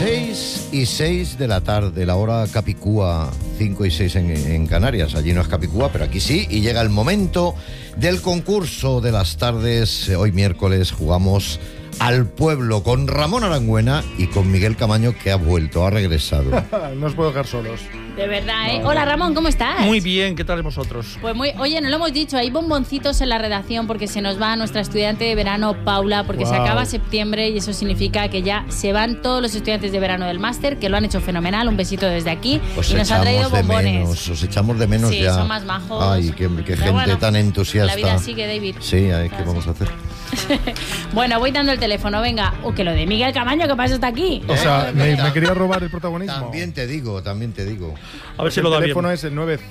6:06 de la tarde, la hora capicúa, 5:06 en Canarias. Allí no es capicúa, pero aquí sí. Y llega el momento del concurso de las tardes. Hoy miércoles jugamos al pueblo con Ramón Arangüena y con Miguel Camaño, que ha vuelto, ha regresado. No os puedo dejar solos. De verdad, ¿eh? No. Hola, Ramón, ¿cómo estás? Muy bien, ¿qué tal vosotros? Pues oye, no lo hemos dicho, hay bomboncitos en la redacción porque se nos va nuestra estudiante de verano, Paula, porque se acaba septiembre y eso significa que ya se van todos los estudiantes de verano del máster, que lo han hecho fenomenal, un besito desde aquí, y nos han traído bombones. Os echamos de menos ya. Sí, son más majos. Ay, qué gente bueno, tan entusiasta. La vida sigue, David. Sí, ¿qué vamos a hacer? Bueno, voy dando el teléfono, venga. Que lo de Miguel Camaño, ¿qué pasa está aquí? O sea, me quería robar el protagonismo. También te digo. A ver si lo da bien. El teléfono es el 9...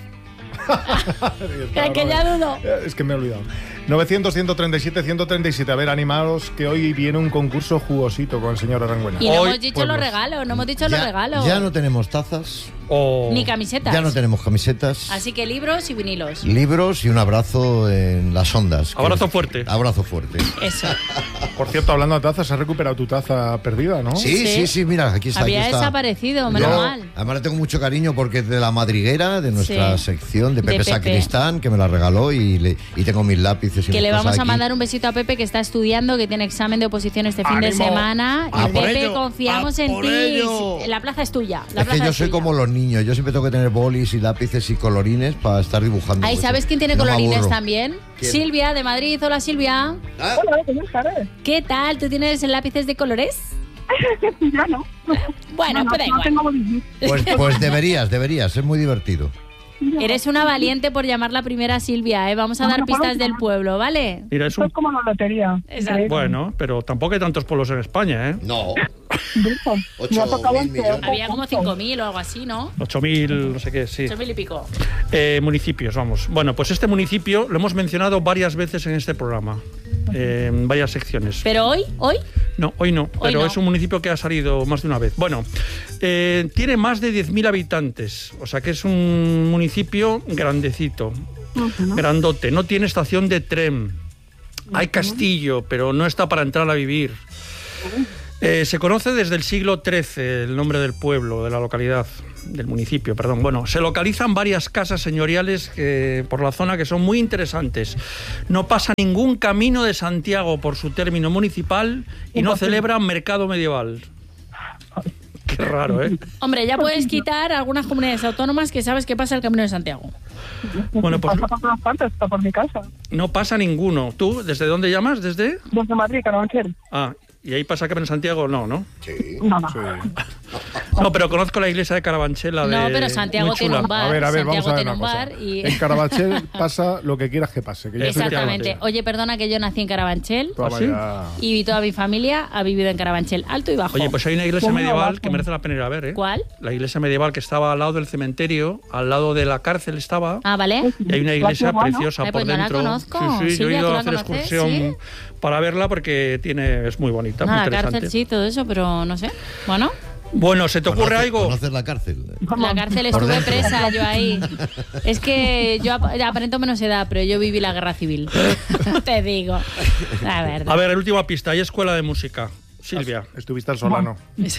que ya dudo. Es que me he olvidado. 900-137-137. A ver, animaros, que hoy viene un concurso jugosito con el señor Arangüena. Y no hemos dicho los regalos, Ya no tenemos tazas. Ni camisetas. Ya no tenemos camisetas. Así que libros y vinilos. Libros y un abrazo en las ondas. Abrazo fuerte. Abrazo fuerte. Eso. Por cierto, hablando de tazas, has recuperado tu taza perdida, ¿no? Sí, mira, aquí está. Había aquí está. desaparecido, menos mal. Además le tengo mucho cariño porque es de la madriguera, de nuestra sección, de Pepe Sacristán, que me la regaló y tengo mis lápices. Que le vamos a mandar un besito a Pepe, que está estudiando, que tiene examen de oposición este fin de semana. Y Pepe, confiamos en ti. La plaza es tuya. Es que yo soy como los niños, yo siempre tengo que tener bolis y lápices y colorines para estar dibujando. Ay, ¿sabes quién tiene colorines también? ¿Quién? Silvia, de Madrid. Hola, Silvia. Hola, buenas tardes. ¿Qué tal? ¿Tú tienes lápices de colores? Ya no. Bueno, pues da igual. Pues deberías, es muy divertido. Eres una valiente por llamar la primera Silvia, ¿eh? Vamos a dar pistas del pueblo, ¿vale? Mira, es como la lotería. Exacto. Bueno, pero tampoco hay tantos pueblos en España, ¿eh? No. 8.000 millones. Había como 5.000 o algo así, ¿no? 8.000, no sé qué, sí. 8.000 y pico. Municipios, vamos. Bueno, pues este municipio lo hemos mencionado varias veces en este programa, en varias secciones. ¿Pero hoy? No, hoy no, pero es un municipio que ha salido más de una vez. Bueno, tiene más de 10.000 habitantes, o sea que es un municipio grandecito, grandote. No tiene estación de tren, hay castillo, pero no está para entrar a vivir. Se conoce desde el siglo XIII el nombre del pueblo, de la localidad, del municipio, perdón. Bueno, se localizan varias casas señoriales por la zona que son muy interesantes. No pasa ningún camino de Santiago por su término municipal y no celebran mercado medieval. Qué raro, ¿eh? Hombre, ya puedes quitar algunas comunidades autónomas que sabes que pasa el Camino de Santiago. Bueno, pues pasa por todas partes, está por mi casa. No pasa ninguno. ¿Tú desde dónde llamas? ¿Desde Madrid, Carabanchel. Ah, ¿y ahí pasa Camino de Santiago? No. Sí. No. Sí. No, pero conozco la iglesia de Carabanchel. No, pero Santiago tiene un bar. A ver, Santiago vamos a ver tiene una cosa. Y... En Carabanchel pasa lo que quieras que pase. Que Exactamente. Oye, perdona que yo nací en Carabanchel. ¿Sí? Y toda mi familia ha vivido en Carabanchel, alto y bajo. Oye, pues hay una iglesia medieval que merece la pena ir a ver, ¿eh? ¿Cuál? La iglesia medieval que estaba al lado del cementerio, al lado de la cárcel estaba. Ah, vale. Y hay una iglesia preciosa por pues dentro. No la conozco. Sí, yo he ido a hacer excursión para verla porque es muy bonita, muy interesante. La cárcel sí, todo eso, pero no sé. Bueno, ¿se te ocurre algo? ¿Conoces la cárcel? La cárcel estuve presa yo ahí. Es que yo aparento menos edad, pero yo viví la guerra civil. Te digo. A ver, última pista. Hay escuela de música. Silvia. Estuviste al Solano.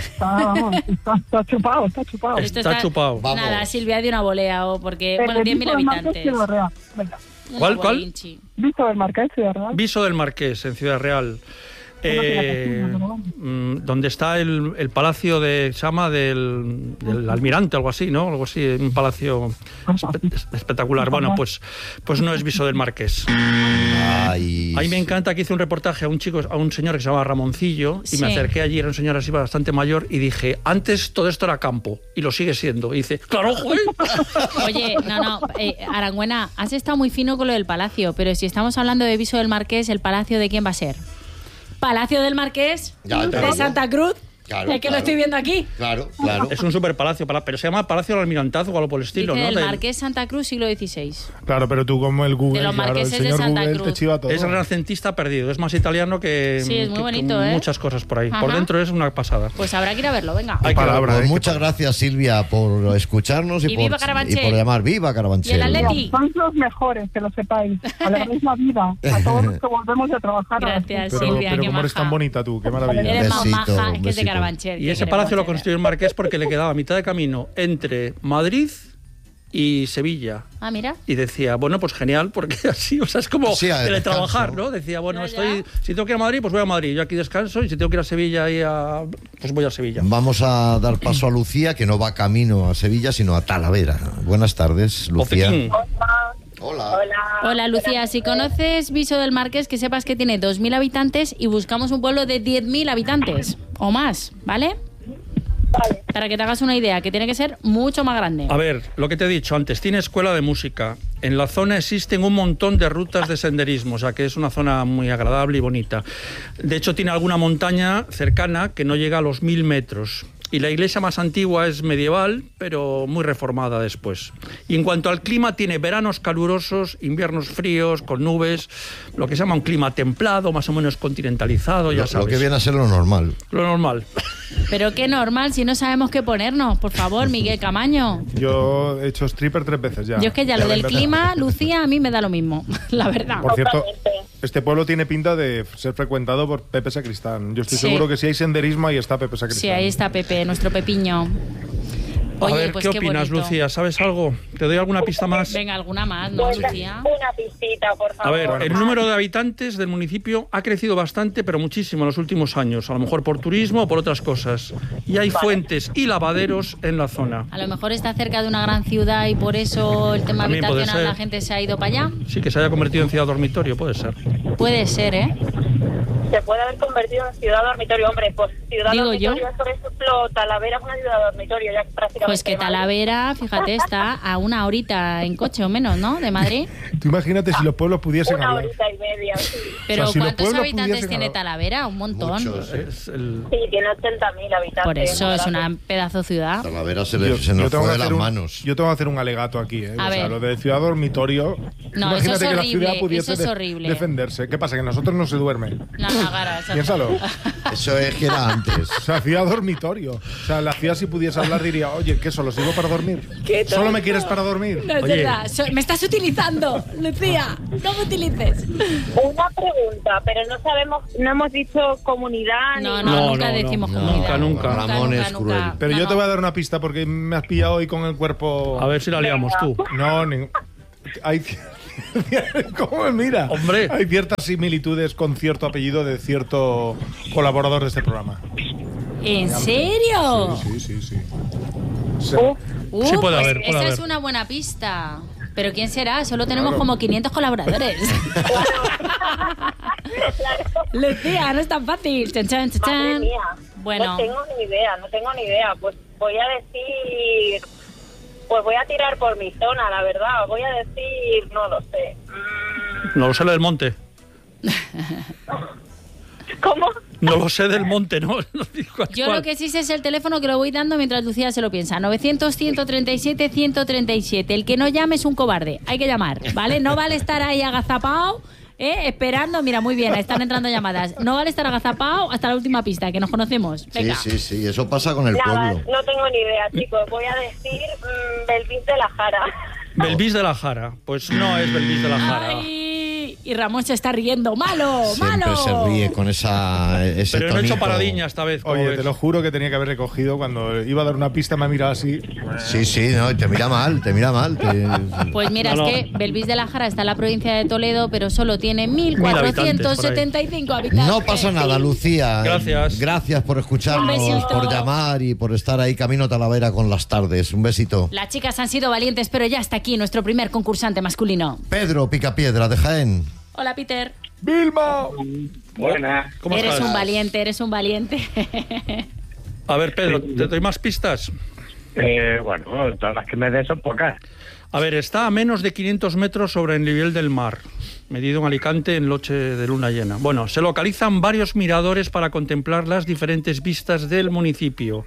Está chupado. Está chupado. Nada, Silvia de una volea porque 10.000 habitantes. ¿Cuál? Viso del Marqués, Ciudad Real. Viso del Marqués, en Ciudad Real. Donde está el palacio se llama del almirante, algo así, ¿no? Algo así, un palacio espectacular. Bueno, pues no es Viso del Marqués. Ay. A mí me encanta que hice un reportaje a un señor que se llama Ramoncillo y me acerqué allí, era un señor así bastante mayor y dije, antes todo esto era campo y lo sigue siendo. Y dice, claro, joder. Oye, Arangüena, has estado muy fino con lo del palacio, pero si estamos hablando de Viso del Marqués, ¿el palacio de quién va a ser? Palacio del Marqués, de Santa Cruz. Claro, es que lo estoy viendo aquí. Claro. Es un super palacio, pero se llama Palacio del Almirantazgo o algo por el estilo, dice ¿no? El Marqués Santa Cruz, siglo XVI. Claro, pero tú como el Google, de los marqueses el señor de Santa Google Cruz. te chiva todo. Es renacentista perdido, es más italiano que... Sí, es muy bonito, muchas cosas por ahí. Ajá. Por dentro es una pasada. Pues habrá que ir a verlo, venga. Pues muchas gracias, Silvia, por escucharnos y por llamar. ¡Viva Carabanchel! ¿Y el Atleti? Son los mejores, que lo sepáis. Alegréis la vida a todos los que volvemos a trabajar. Gracias, Silvia. Pero cómo eres tan bonita tú, qué maravilla. Eres más maja, es que te Carabanchel. Y ese palacio lo construyó el marqués porque le quedaba a mitad de camino entre Madrid y Sevilla. Ah, mira. Y decía, bueno, pues genial, porque así, o sea, es como teletrabajar, ¿no? Decía, bueno, si tengo que ir a Madrid, pues voy a Madrid, yo aquí descanso, y si tengo que ir a Sevilla, pues voy a Sevilla. Vamos a dar paso a Lucía, que no va camino a Sevilla, sino a Talavera. Buenas tardes, Lucía. Hola. Hola, Lucía. Si conoces Viso del Marqués, que sepas que tiene 2.000 habitantes y buscamos un pueblo de 10.000 habitantes o más, ¿vale? Vale. Para que te hagas una idea, que tiene que ser mucho más grande. A ver, lo que te he dicho antes, tiene escuela de música. En la zona existen un montón de rutas de senderismo, o sea que es una zona muy agradable y bonita. De hecho, tiene alguna montaña cercana que no llega a los 1.000 metros. Y la iglesia más antigua es medieval, pero muy reformada después. Y en cuanto al clima, tiene veranos calurosos, inviernos fríos, con nubes, lo que se llama un clima templado, más o menos continentalizado, ya sabes. Lo que viene a ser lo normal. Lo normal. Pero qué normal, si no sabemos qué ponernos. Por favor, Miguel Camaño. Yo he hecho stripper 3 veces ya. Yo es que ya lo del clima, Lucía, a mí me da lo mismo, la verdad. Por cierto, este pueblo tiene pinta de ser frecuentado por Pepe Sacristán. Yo estoy seguro que si hay senderismo, ahí está Pepe Sacristán. Sí, ahí está Pepe, nuestro Pepiño. Oye, a ver, pues ¿qué opinas, bonito. Lucía? ¿Sabes algo? ¿Te doy alguna pista más? Venga, alguna más, ¿no, Lucía? Una pistita, por favor. A ver, el número de habitantes del municipio ha crecido bastante, pero muchísimo en los últimos años. A lo mejor por turismo o por otras cosas. Y hay fuentes y lavaderos en la zona. A lo mejor está cerca de una gran ciudad y por eso el tema También puede habitacional ser. la gente se ha ido para allá. Sí, que se haya convertido en ciudad dormitorio, puede ser. Puede ser, ¿eh? Se puede haber convertido en ciudad dormitorio, hombre. Pues ciudad Digo dormitorio, yo. por ejemplo, Talavera es una ciudad dormitorio ya prácticamente. Pues que Talavera, fíjate, está a una horita en coche o menos, ¿no? De Madrid. Tú imagínate si los pueblos pudiesen Una hablar. horita y media, sí. Pero O sea, si los ¿cuántos pueblos habitantes pudiesen tiene hablar. Talavera? Un montón. Muchos. Sí, tiene 80.000 habitantes. Por eso es una pedazo ciudad. Talavera se Yo nos tengo fue que de hacer las un- manos. Yo tengo que hacer un alegato aquí, ¿eh? A O sea, ver. lo de ciudad dormitorio. No, eso imagínate es que la horrible, ciudad pudiese eso es horrible. defenderse. ¿Qué pasa? Que nosotros no se duerme. La Niágara, exacto. Piénsalo. Eso es que era antes. O sea, ciudad dormitorio. O sea, la ciudad si pudiese hablar diría, oye, ¿qué solo sigo para dormir? Qué tonto. ¿Solo me quieres para dormir? No es Oye. verdad. Me estás utilizando, Lucía. No me utilices. Una pregunta, pero no sabemos, no hemos dicho comunidad No, ni... nunca decimos comunidad. nunca. Ramón es cruel. Pero No, yo no. te voy a dar una pista porque me has pillado hoy con el cuerpo. A ver si la liamos tú. No, hay. ¿Cómo me mira? Hombre. Hay ciertas similitudes con cierto apellido de cierto colaborador de este programa. ¿En serio? Sí. Sí puede haber, puede esa haber. es una buena pista. ¿Pero quién será? Solo tenemos Claro. como 500 colaboradores. Lucía, no es tan fácil. Chan, chan, chan, Madre chan. mía. Bueno. No tengo ni idea. Pues voy a decir... Pues voy a tirar por mi zona, la verdad. Voy a decir... No lo sé. No lo sé del monte. ¿Cómo? No lo sé del monte, ¿no? No digo Yo cuál. lo que sí sé es el teléfono que lo voy dando mientras Lucía se lo piensa. 900-137-137. El que no llame es un cobarde. Hay que llamar, ¿vale? No vale estar ahí agazapado, esperando. Mira, muy bien, ahí están entrando llamadas. No vale estar agazapado hasta la última pista, que nos conocemos. Venga. Sí, eso pasa con el Nada, pueblo. no tengo ni idea, chicos. Voy a decir Belvis de la Jara. Belvis de la Jara. Pues no es Belvis de la Jara. Ay, y Ramón se está riendo. ¡Malo, Siempre malo! se ríe con ese Pero no he hecho tonito. paradiña esta vez. como Oye, ves. te lo juro que tenía que haber recogido cuando iba a dar una pista, me ha mirado así. Sí, no, te mira mal. Pues mira, No, no. es que Belvis de la Jara está en la provincia de Toledo, pero solo tiene 1.475 habitantes. No pasa nada, Lucía. Gracias. Gracias por Un escucharnos, besito. por llamar y por estar ahí camino a Talavera con las tardes. Un besito. Las chicas han sido valientes, pero ya está aquí nuestro primer concursante masculino. Pedro Picapiedra de Jaén. Hola, Peter. ¡Vilma! Buenas. ¿Cómo Eres estás? un valiente, eres un valiente. A ver, Pedro, ¿te doy más pistas? Bueno, todas las que me des son pocas. A ver, está a menos de 500 metros sobre el nivel del mar, medido en Alicante en noche de luna llena. Bueno, se localizan varios miradores para contemplar las diferentes vistas del municipio.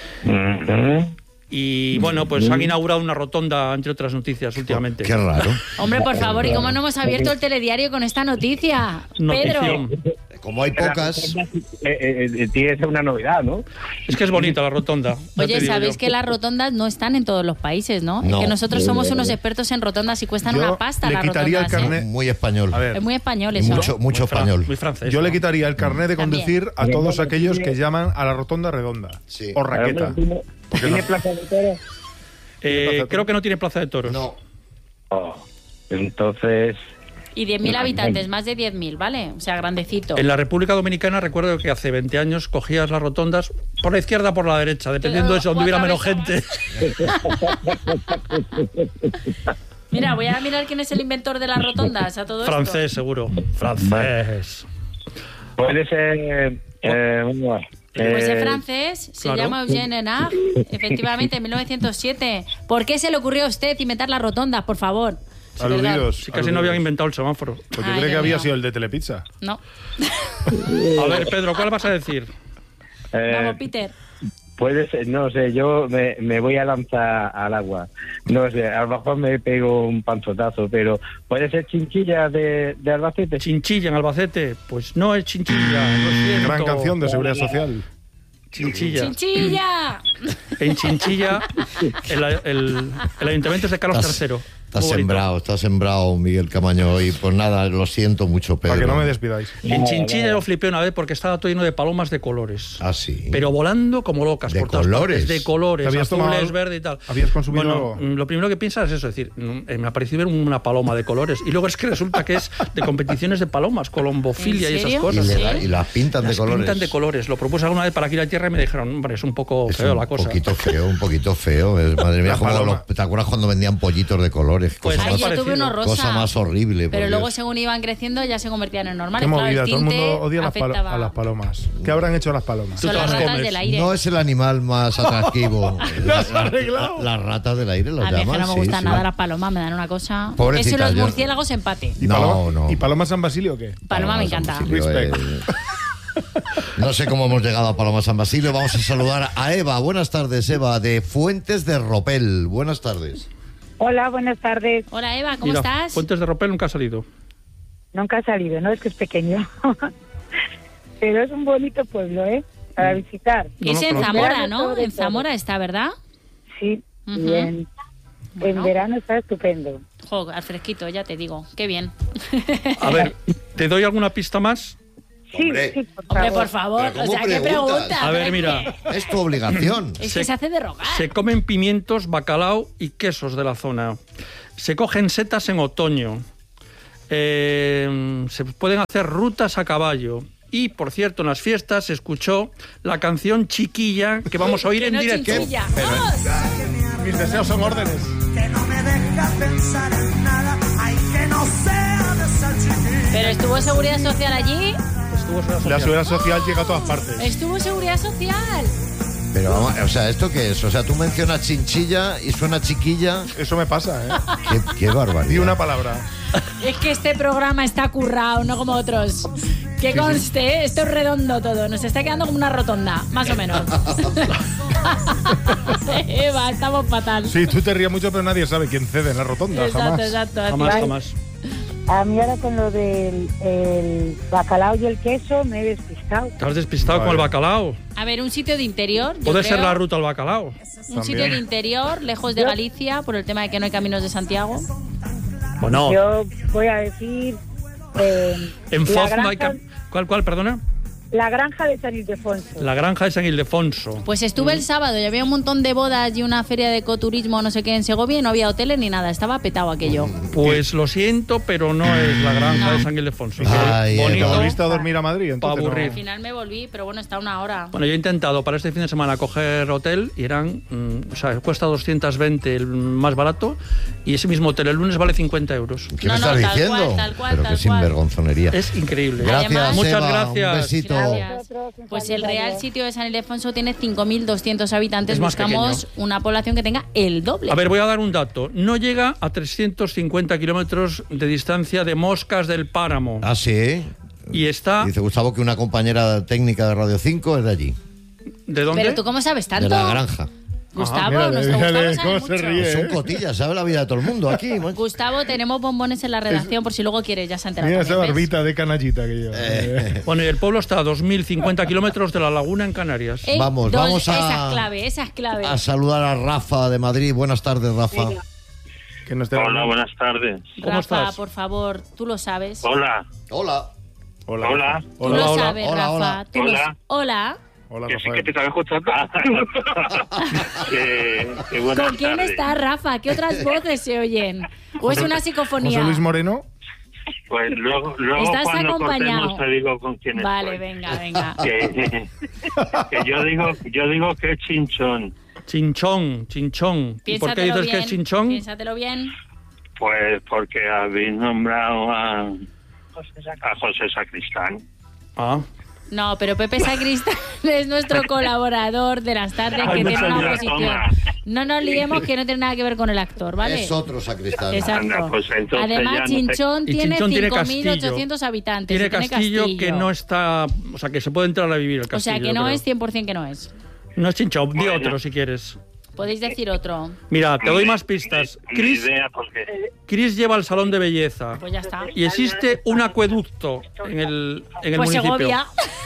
Y bueno, pues han inaugurado una rotonda, entre otras noticias, últimamente. Qué raro. Hombre, por favor, ¿y cómo no hemos abierto el telediario con esta noticia? Pedro. Notición. como hay pocas... tiene que ser una novedad, ¿no? Es que es bonita la rotonda. Oye, ¿sabéis que las rotondas no están en todos los países, no? No. Es que nosotros somos unos expertos en rotondas y cuestan una pasta le las quitaría rotondas. el carnet. Muy español. A ver, Es muy español Y eso. mucho español. Muy francés. yo le ¿no? quitaría el carnet de También. conducir a todos aquellos que llaman a la rotonda redonda. Sí. O raqueta. ¿Tiene plaza de toros? Creo que no tiene plaza de toros. No. Oh, entonces... Y 10.000 habitantes, más de 10.000, ¿vale? O sea, grandecito. En la República Dominicana recuerdo que hace 20 años cogías las rotondas por la izquierda o por la derecha, dependiendo de donde hubiera menos gente. Mira, voy a mirar quién es el inventor de las rotondas a todo Francés, esto. seguro. Francés. Puede ser... Pues es francés, se claro. llama Eugène Renard, efectivamente, en 1907. ¿Por qué se le ocurrió a usted inventar las rotondas, por favor? Aludidos. Sí, casi no habían inventado el semáforo. Pues yo Ay, creía que Dios había mío. sido el de Telepizza. No. A ver, Pedro, ¿cuál vas a decir? Vamos, Peter. Puede ser, no sé, yo me voy a lanzar al agua. No sé, a lo mejor me pego un panzotazo, pero ¿puede ser Chinchilla de Albacete? Chinchilla en Albacete. Pues no es Chinchilla. Lo siento. Gran canción de Seguridad Social. Chinchilla. ¡Chinchilla! En Chinchilla, el ayuntamiento es de Carlos III. Está sembrado, Miguel Camaño. Y pues nada, lo siento mucho, Pedro. Para que no me despidáis. En Chinchilla lo flipé una vez porque estaba todo lleno de palomas de colores. Ah, sí. Pero volando como locas. ¿De por todas colores? partes, de colores, ¿Habías azules, tomado- verde y tal. habías consumido- Bueno, lo primero que piensas es eso, es decir, me ha parecido ver una paloma de colores. Y luego es que resulta que es de competiciones de palomas, colombofilia ¿En y esas serio? cosas. Y las pintan Las de colores. pintan de colores. Lo propuse alguna vez para aquí a la tierra y me dijeron, hombre, es un poco Es feo un la cosa. poquito feo. Madre mía, La como paloma. ¿te acuerdas cuando vendían pollitos de colores? Pues Cosa Ay, más- yo tuve unos rosa. Cosa más horrible. Pero por luego, Dios. según iban creciendo, ya se convertían en Qué normales. Claro, movida, el todo el tinte mundo odia afectaba. a las palomas. ¿Qué habrán hecho las palomas? Son Tú te las las ratas comes. del aire. No es el animal más atractivo. has arreglado. Las ratas del aire lo A mí es llaman. que no me sí, gustan sí. nada las palomas, me dan una cosa. Pobrecitas, Eso y los yo- murciélagos empate. ¿Y No, paloma, no. ¿Y Paloma San Basilio o qué? Paloma me San encanta. Basilio, Respect. No sé cómo hemos llegado a Paloma San Basilio. Vamos a saludar a Eva. Buenas tardes, Eva, de Fuentes de Ropel. Buenas tardes. Hola, buenas tardes. Hola, Eva, ¿cómo Mira, estás? Fuentes de Ropel nunca ha salido. Nunca ha salido, ¿no? Es que es pequeño. Pero es un bonito pueblo, ¿eh? Para visitar. Que es No, en no, Zamora, Verano ¿no? sobre En Zamora está, ¿verdad? Sí, Ujú. y en Bueno. verano está estupendo. Jo, al fresquito, ya te digo. Qué bien. A ver, ¿te doy alguna pista más? Sí, Hombre. sí, por Hombre, favor. por favor. Pero O ¿cómo sea, ¿qué preguntas? pregunta? A ver, mira. Es tu obligación. Es que se hace de rogar. Se comen pimientos, bacalao y quesos de la zona. Se cogen setas en otoño. Se pueden hacer rutas a caballo. Y, por cierto, en las fiestas se escuchó la canción Chiquilla que vamos a oír Que en no directo. chinchilla. ¡Vamos! Mis deseos son órdenes. que no me deja pensar en nada, ay, que no sea de esa chiquilla. Pero estuvo Seguridad Social allí. La seguridad social llega a todas partes. Estuvo Seguridad Social. Pero vamos, o sea, ¿esto qué es? O sea, tú mencionas chinchilla y suena chiquilla. Eso me pasa, ¿eh? Qué barbaridad. Di una palabra. Es que este programa está currado, no como otros. Que conste, ¿eh? Esto es redondo todo. Nos está quedando como una rotonda, más o menos. Eva, estamos fatal. Sí, tú te ríes mucho, pero nadie sabe quién cede en la rotonda. Exacto, Jamás. exacto. así Jamás, es. jamás. A mí ahora con lo del el bacalao y el queso me he despistado. Te has despistado con el bacalao. A ver, un sitio de interior. yo Puede ser creo. la ruta al bacalao. Un sitio de interior, lejos de Galicia, por el tema de que no hay caminos de Santiago. Bueno, Yo voy a decir en la, Foz no hay granja, ¿Cuál, perdona? la granja de San Ildefonso. La granja de San Ildefonso. Pues estuve el sábado y había un montón de bodas y una feria de ecoturismo, no sé qué, en Segovia y no había hoteles ni nada. Estaba petado aquello. Pues lo siento, pero no es la granja de San Ildefonso. Ay, ¿Te Bonito. volviste a dormir a Madrid? Entonces, Pa' aburrir. Al final me volví, pero bueno, está una hora. Bueno, yo he intentado para este fin de semana coger hotel y eran, o sea, cuesta 220 el más barato y ese mismo hotel el lunes vale 50 euros. ¿Qué No, me no, estás tal diciendo? cual, tal cual, Pero tal qué sinvergonzonería. Es increíble. Gracias, Además- Muchas Eva, gracias. Un besito. Gracias. Pues el real sitio de San Ildefonso tiene 5.200 habitantes. Es más Buscamos una población que tenga el doble. A ver, voy a dar un dato. No llega a 350 kilómetros de distancia de Moscas del Páramo. Ah, sí. Y está... Dice Gustavo que una compañera técnica de Radio 5 es de allí, ¿De dónde? Pero tú, ¿cómo sabes tanto? de la granja. Gustavo, nuestro Gustavo sabe cómo mucho. se ríe. Son cotillas, sabe la vida de todo el mundo aquí. Gustavo, tenemos bombones en la redacción por si luego quieres, ya se ha enterado. Mira esa también, ¿ves? barbita de canallita que lleva. Bueno, y el pueblo está a 2.050 kilómetros de la laguna en Canarias. Vamos Esa es clave. a saludar a Rafa de Madrid. Buenas tardes, Rafa. Que no esté Hola, buenas tardes. ¿Cómo Rafa, estás? por favor, tú lo sabes. Hola. Hola. Hola. Hola. Tú lo Hola. sabes, hola, Rafa. hola. Tú Hola. Hola. Hola, Que sí que Rafael. te estaba escuchando. que buenas ¿Con quién tardes. estás, Rafa? ¿Qué otras voces se oyen? ¿O es una psicofonía? José Luis Moreno. Pues luego ¿Estás cuando acompañado? cortemos te digo con quién Vale, estoy. venga. Que yo digo que es Chinchón. Chinchón. ¿Y por qué dices que es chinchón? Piénsatelo bien. Pues porque habéis nombrado a José Sacristán. Ah, No, pero Pepe Sacristán es nuestro colaborador de las tardes que Ay, tiene una muchas posición. gracias. No nos liemos que no tiene nada que ver con el actor, ¿vale? Es otro sacristán. Exacto. Anda, pues entonces ya Además, no Chinchón Y tiene Chinchón tiene 5.800 habitantes. tiene y tiene castillo que no está... O sea, que se puede entrar a vivir el O castillo. sea, que no creo. es 100% que no es. No es Chinchón, di Bueno. otro si quieres. Podéis decir otro. Mira, te doy más pistas. Ni Chris idea porque lleva al salón de belleza. Pues ya está. Y existe un acueducto en el Pues municipio. Segovia.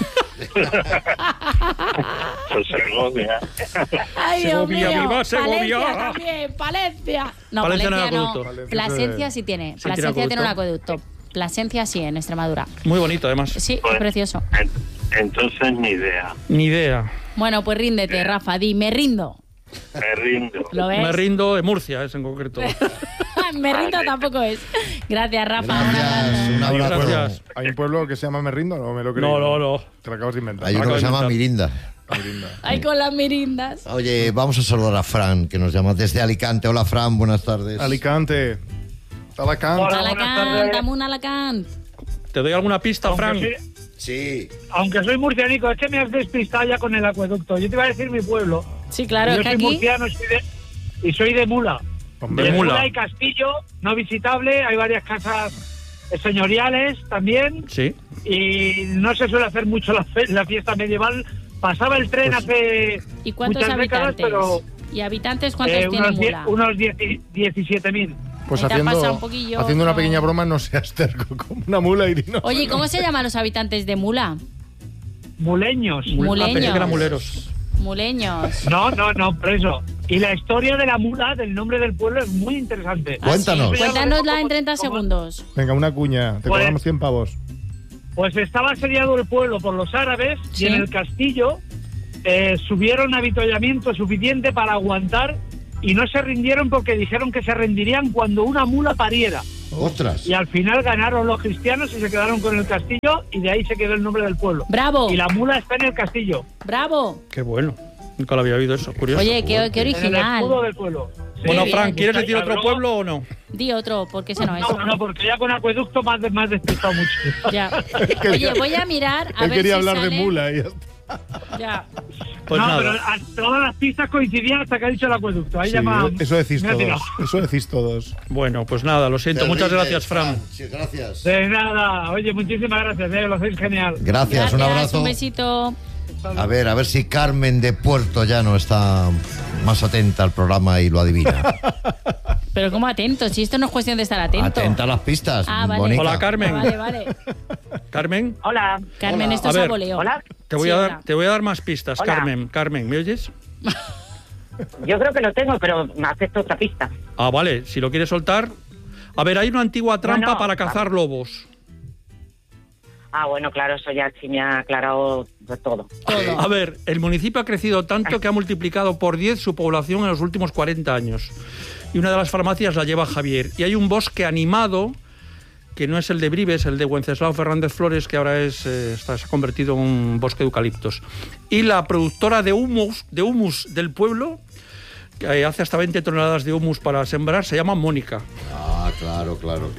pues Segovia. Ay, Dios Segovia, mío. viva Segovia. Palencia también, Palencia. No, Palencia no hay Palencia no. acueducto. Plasencia sí tiene. Sí, Plasencia tiene tiene un acueducto. Plasencia sí, en Extremadura. Muy bonito, además. Sí, Pues, es precioso. Entonces ni idea. Ni idea. Bueno, pues ríndete, Rafa. Di, me rindo. Me rindo. ¿Lo ves? Me rindo de Murcia, es en concreto. Me rindo tampoco es. Gracias, Rafa. Un Gracias. abrazo. Un Hay un, abrazo. pueblo, Gracias. hay un pueblo que se llama Merrindo, no me lo creo. No. Te lo acabas de inventar. Hay uno que se llama Acabo de Mirinda. Merrindo. Ay, con las mirindas. Oye, vamos a saludar a Fran, que nos llama desde Alicante. Hola, Fran, buenas tardes. Alicante. Alacant. Alacant, dame un Alacant. ¿Te doy alguna pista, Fran? Sí. Aunque soy murcianico, es que me has despistado ya con el acueducto. Yo te iba a decir mi pueblo. Sí, claro, Yo es que soy aquí... murciano y soy de Mula. Hombre. De En Mula. hay castillo no visitable, hay varias casas señoriales también Sí. y no se suele hacer mucho la fiesta medieval. Pasaba el tren hace ¿Y cuántos muchas décadas, habitantes? pero ¿Y habitantes cuántos tiene Mula? unos 17.000. Pues Ahí te ha pasado un haciendo, poquillo, haciendo una no. pequeña broma, no seas terco como una mula, Irino. Oye, ¿y cómo se llaman los habitantes de Mula? Muleños. Muleños. Pensé que eran muleros. Muleños. No, por eso. Y la historia de la mula, del nombre del pueblo, es muy interesante. Cuéntanos. Ah, sí. Cuéntanosla en 30 segundos. Venga, una cuña. Te Pues- cobramos 100 pavos. Pues estaba asediado el pueblo por los árabes Sí. y en el castillo subieron avituallamiento suficiente para aguantar y no se rindieron porque dijeron que se rendirían cuando una mula pariera. Ostras. Y al final ganaron los cristianos y se quedaron con el castillo y de ahí se quedó el nombre del pueblo. ¡Bravo! Y la mula está en el castillo, ¡Bravo! Qué bueno. Nunca lo había oído eso. Curioso. Oye, qué en el original. escudo del pueblo. Sí, Bueno, bien. Fran, ¿quieres decir Luego- otro pueblo o no? Di otro, porque ese no es. No, porque ya con acueducto más despistado mucho. Ya. Oye, voy a mirar a Él ver quería si hablar sale... de mula y ya está. Ya. Pues no, nada. pero todas las pistas coincidían hasta que ha dicho el acueducto. Ahí Sí, llama... eso decís me ha todos. tirado. Eso decís todos. Bueno, pues nada, lo siento. Muchas Terrible, gracias, Fran. Sí, gracias. De nada. Oye, muchísimas gracias. Lo hacéis genial. Gracias, un abrazo. Un besito. A ver si Carmen de Puerto Llano está más atenta al programa y lo adivina. Pero como atento, si esto no es cuestión de estar atento. Atenta a las pistas. Ah, vale. Mónica. Hola, Carmen. Vale. Carmen, Hola. Carmen, Hola. esto A es ver. saboleo. Hola. te voy, Sí, a hola. dar, te voy a dar más pistas. Hola. Carmen, ¿me oyes? Yo creo que lo tengo, pero me acepto otra pista. Ah, vale, si lo quieres soltar. A ver, hay una antigua trampa Bueno, para cazar lobos. Ah, bueno, claro, eso ya sí me ha aclarado todo. Todo. A ver, el municipio ha crecido tanto que ha multiplicado por 10 su población en los últimos 40 años. Y una de las farmacias la lleva Javier. Y hay un bosque animado, que no es el de Brives, el de Wenceslao Fernández Flores, que ahora se ha convertido en un bosque de eucaliptos. Y la productora de humus del pueblo, que hace hasta 20 toneladas de humus para sembrar, se llama Mónica. Ah, claro.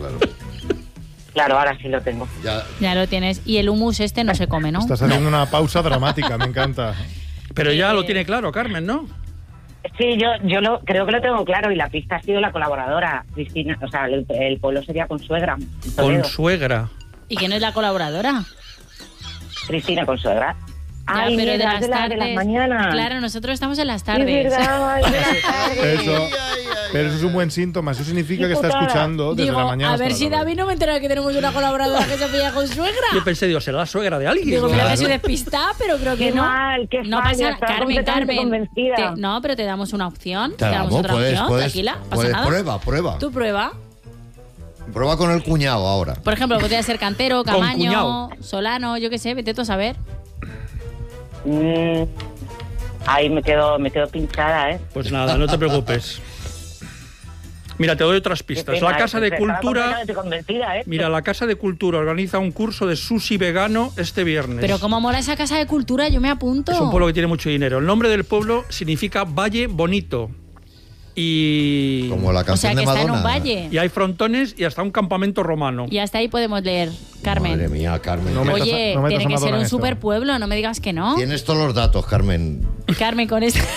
Claro, ahora sí lo tengo. Ya lo tienes. Y el humus este no se come, ¿no? Estás haciendo una pausa dramática, me encanta. Pero ya lo tiene claro, Carmen, ¿no? Sí, yo creo que lo tengo claro y la pista ha sido la colaboradora, Cristina. O sea, el pueblo sería Consuegra. Consuegra. ¿Y quién es la colaboradora? Cristina Consuegra. Ay, pero mira, de las mañanas. Claro, nosotros estamos en las Es tardes. verdad, es de las tardes. Pero eso es un buen síntoma. Eso significa Qué que está putada. escuchando desde Digo, la mañana. a ver hasta si la tarde. David no me entera que tenemos una colaboradora que se pilla con suegra. Yo pensé, digo, será la suegra de alguien. Digo, ¿no? mira que soy despistada, pero creo que Qué no. mal, qué no falla, pasa estaba Carmen, completamente convencida. No, pero te damos una opción. Te Te damos damos, otra opción, tranquila, pasa nada. Prueba. Tú prueba. Prueba con el cuñado ahora. Por ejemplo, podría ser Cantero, Con Camaño, cuñado. Solano, yo qué sé, vete tú a saber. Ahí me quedo pinchada, ¿eh? Pues nada, no te preocupes. Mira, te doy otras pistas. La Casa de Estaba Cultura... completamente convencida, ¿eh? Mira, la Casa de Cultura organiza un curso de sushi vegano este viernes. Pero cómo mola esa casa de cultura, yo me apunto. Es un pueblo que tiene mucho dinero. El nombre del pueblo significa Valle Bonito. Y... Como la O sea, canción que de está Madonna. en un valle. Y hay frontones y hasta un campamento romano. Y hasta ahí podemos leer, Carmen. Madre mía, Carmen. No metas Oye, no metas tiene a que ser Madonna en un esto. super pueblo, no me digas que no. Tienes todos los datos, Carmen. Carmen, con esto.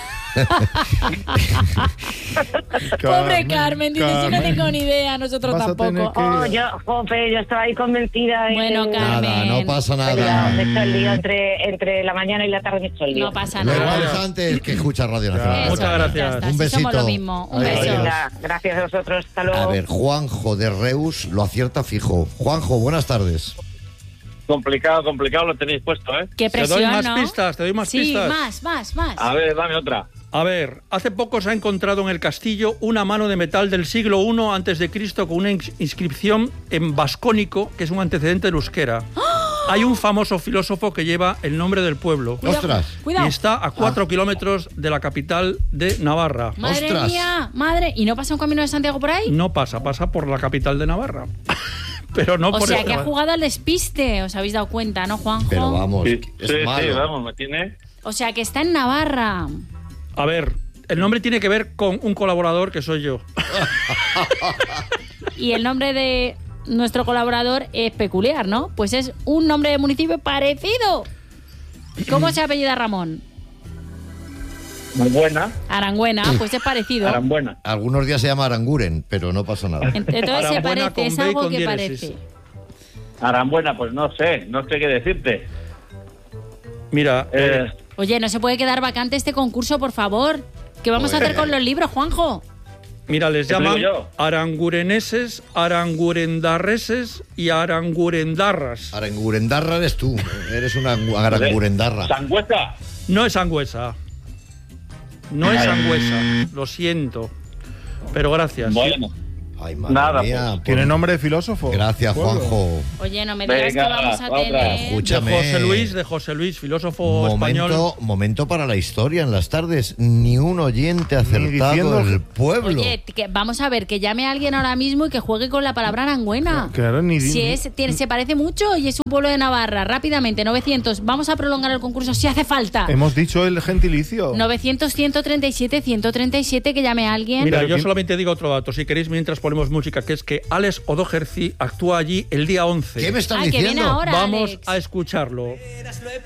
Pobre Carmen, dice, yo no tengo ni idea, nosotros Vas a tampoco. tener que- Oh, yo estaba ahí convencida. Bueno, Nada, Carmen. no pasa Pero nada. me he hecho el lío entre la mañana y la tarde, me he hecho el lío. No pasa Lo nada. igual es antes que escucha Radio Nacional. Eso, Muchas gracias. ya está, Un sí besito. somos lo mismo. Un Adiós. beso. Venga, gracias a vosotros, hasta luego. A ver, Juanjo de Reus lo acierta fijo. Juanjo, buenas tardes. Complicado, lo tenéis puesto, ¿eh? Qué Te presión, doy más ¿no? pistas, te doy más Sí, pistas. más. A ver, dame otra. A ver, hace poco se ha encontrado en el castillo una mano de metal del siglo I a.C. con una inscripción en vascónico, que es un antecedente del euskera. Hay un famoso filósofo que lleva el nombre del pueblo. Ostras. Cuidado. Y está a 4 kilómetros de la capital de Navarra. Madre Ostras. mía, madre. ¿Y no pasa un camino de Santiago por ahí? No pasa por la capital de Navarra. Pero no O por sea, eso. que ha jugado al despiste, os habéis dado cuenta, ¿no, Juanjo? Pero vamos, Sí, es sí, malo. vamos, me tiene... O sea, que está en Navarra. A ver, el nombre tiene que ver con un colaborador que soy yo. Y el nombre de nuestro colaborador es peculiar, ¿no? Pues es un nombre de municipio parecido. ¿Cómo se apellida Ramón? Muy buena, Arangüena, pues es parecido. Arambuena. Algunos días se llama Aranguren, pero no pasa nada. Entonces se Arangüena parece, con es B y algo con que diéresis. parece. Arambuena, pues no sé qué decirte. Mira, Oye, no se puede quedar vacante este concurso, por favor. ¿Qué vamos a hacer con los libros, Juanjo? mira, les ¿Qué te llaman digo yo? arangureneses, arangurendarreses y arangurendarras. Arangurendarra eres tú. Eres una arangurendarra. Sangüesa. No es Sangüesa. No es Sangüesa. Lo siento. Pero gracias. Bueno, Ay, madre Nada, mía. pues. Tiene nombre de filósofo. Gracias, Pueblo. Juanjo. Oye, no me digas Venga, que vamos a otra. tener... Escúchame. De José Luis, filósofo español. Momento para la historia en las tardes. Ni un oyente ha acertado diciendo- el pueblo. Oye, que vamos a ver, que llame a alguien ahora mismo y que juegue con la palabra Arangüena. Claro, ni- Si ni- se parece mucho y es un pueblo de Navarra. Rápidamente, 900. Vamos a prolongar el concurso si hace falta. Hemos dicho el gentilicio. 900, 137, 137, que llame a alguien. Mira, Pero yo ¿quién- solamente digo otro dato, si queréis, mientras ponemos música, que es que Alex O'Doherty actúa allí el día 11. ¿Qué me estás Ah, que viene diciendo? ahora, Vamos Alex. a escucharlo.